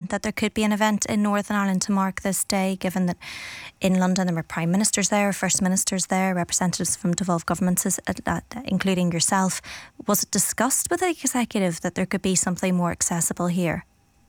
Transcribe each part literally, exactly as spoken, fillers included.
that there could be an event in Northern Ireland to mark this day, given that in London there were Prime Ministers there, First Ministers there, representatives from devolved governments, uh, including yourself. Was it discussed with the executive that there could be something more accessible here?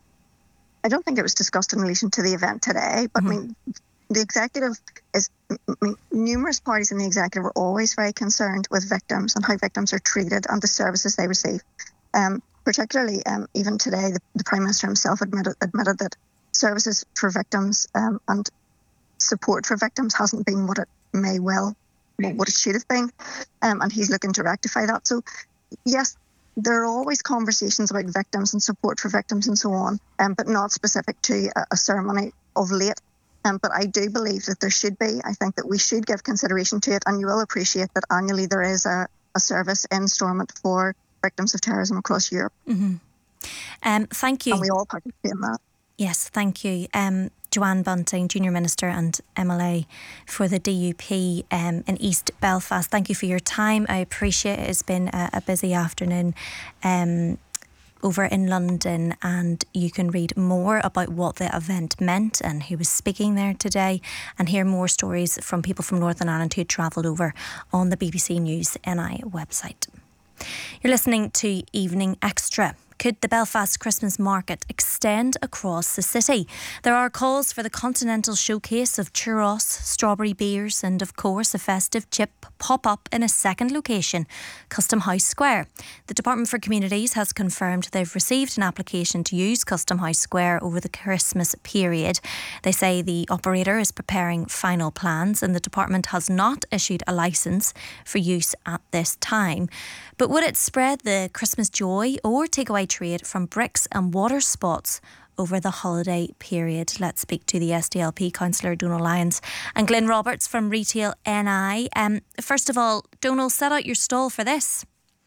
I don't think it was discussed in relation to the event today, but mm-hmm. I mean, the executive is, I mean, numerous parties in the executive are always very concerned with victims and how victims are treated and the services they receive. Um, particularly, um, even today, the, the Prime Minister himself admitted, admitted that services for victims um, and support for victims hasn't been what it may well, what it should have been, um, and he's looking to rectify that. So, yes, there are always conversations about victims and support for victims and so on, um, but not specific to a, a ceremony of late. Um, but I do believe that there should be. I think that we should give consideration to it, and you will appreciate that annually there is a, a service in Stormont for victims of terrorism across Europe. Mm-hmm. Um, thank you. And we all participate in that. Yes, thank you. Um, Joanne Bunting, Junior Minister and M L A for the D U P um, in East Belfast. Thank you for your time. I appreciate it. It's been a, a busy afternoon um, over in London, and you can read more about what the event meant and who was speaking there today, and hear more stories from people from Northern Ireland who travelled over on the B B C News N I website. You're listening to Evening Extra. Could the Belfast Christmas market extend across the city? There are calls for the continental showcase of churros, strawberry beers and, of course, a festive chip pop-up in a second location, Custom House Square. The Department for Communities has confirmed they've received an application to use Custom House Square over the Christmas period. They say the operator is preparing final plans and the department has not issued a licence for use at this time. But would it spread the Christmas joy or take away trade from bricks and water spots over the holiday period? Let's speak to the S D L P councillor Donal Lyons and Glyn Roberts from Retail N I. Um, first of all, Donal, set out your stall for this.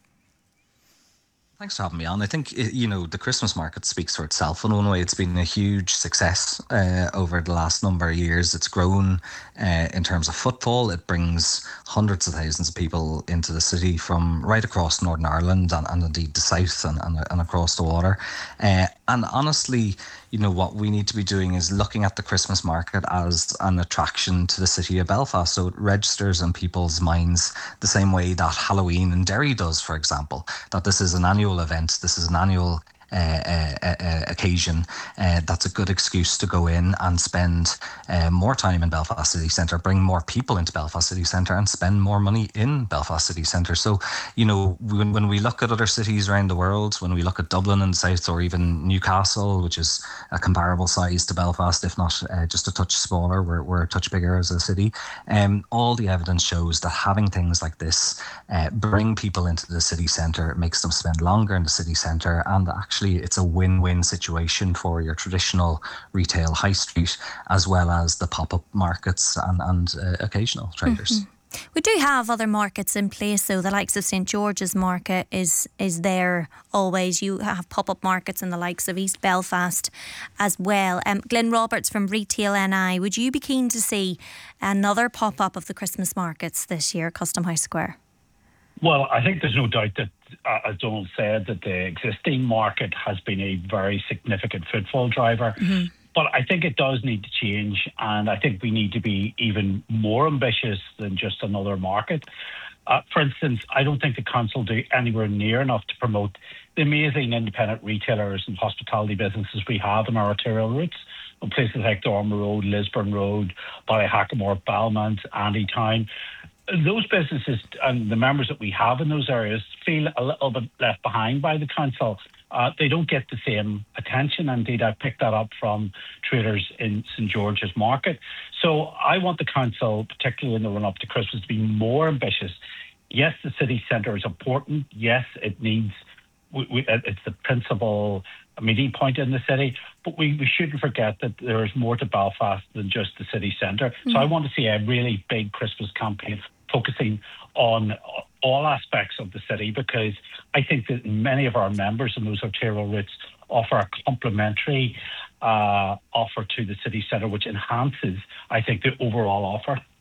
Thanks for having me on. I think, you know, the Christmas market speaks for itself. In one way, it's been a huge success uh, over the last number of years. It's grown uh, in terms of footfall. It brings hundreds of thousands of people into the city from right across Northern Ireland and, and indeed the south and, and, and across the water. Uh, and honestly, you know, what we need to be doing is looking at the Christmas market as an attraction to the city of Belfast. So it registers in people's minds the same way that Halloween in Derry does, for example, that this is an annual event, this is an annual Uh, uh, uh, occasion uh, that's a good excuse to go in and spend uh, more time in Belfast City Centre, bring more people into Belfast City Centre and spend more money in Belfast City Centre. So, you know, when, when we look at other cities around the world, when we look at Dublin in the south or even Newcastle, which is a comparable size to Belfast, if not uh, just a touch smaller, we're, we're a touch bigger as a city, um, all the evidence shows that having things like this uh, bring people into the city centre, it makes them spend longer in the city centre, and actually it's a win-win situation for your traditional retail high street as well as the pop-up markets and, and uh, occasional traders. Mm-hmm. We do have other markets in place, though. The likes of St George's Market is is there always. You have pop-up markets in the likes of East Belfast as well. Um, Glyn Roberts from Retail N I, would you be keen to see another pop-up of the Christmas markets this year, Custom House Square? Well, I think there's no doubt that, uh, as Donald said, that the existing market has been a very significant footfall driver. Mm-hmm. But I think it does need to change, and I think we need to be even more ambitious than just another market. Uh, for instance, I don't think the council do anywhere near enough to promote the amazing independent retailers and hospitality businesses we have in our arterial routes. On places like Dormer Road, Lisburn Road, Ballyhackamore, Balmont, Andytown. Those businesses and the members that we have in those areas feel a little bit left behind by the council. Uh, they don't get the same attention. Indeed, I picked that up from traders in St George's Market. So I want the council, particularly in the run-up to Christmas, to be more ambitious. Yes, the city centre is important. Yes, it needs, we, we, it's the principal meeting point in the city, but we, we shouldn't forget that there is more to Belfast than just the city centre. Mm-hmm. So I want to see a really big Christmas campaign focusing on all aspects of the city, because I think that many of our members in those arterial routes offer a complementary uh, offer to the city centre, which enhances, I think, the overall offer.